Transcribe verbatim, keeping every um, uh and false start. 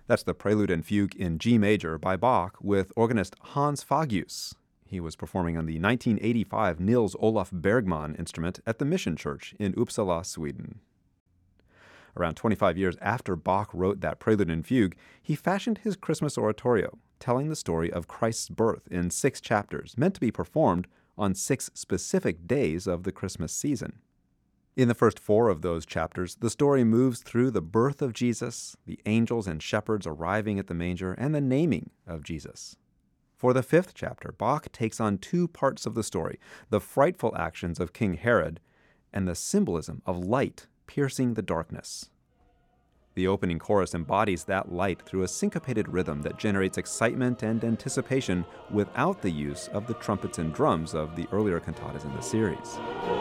That's the Prelude and Fugue in G major by Bach with organist Hans Fagius. He was performing on the nineteen eighty-five Nils Olaf Bergman instrument at the Mission Church in Uppsala, Sweden. Around twenty-five years after Bach wrote that Prelude and Fugue, he fashioned his Christmas oratorio, telling the story of Christ's birth in six chapters, meant to be performed on six specific days of the Christmas season. In the first four of those chapters, the story moves through the birth of Jesus, the angels and shepherds arriving at the manger, and the naming of Jesus. For the fifth chapter, Bach takes on two parts of the story, the frightful actions of King Herod and the symbolism of light piercing the darkness. The opening chorus embodies that light through a syncopated rhythm that generates excitement and anticipation without the use of the trumpets and drums of the earlier cantatas in the series.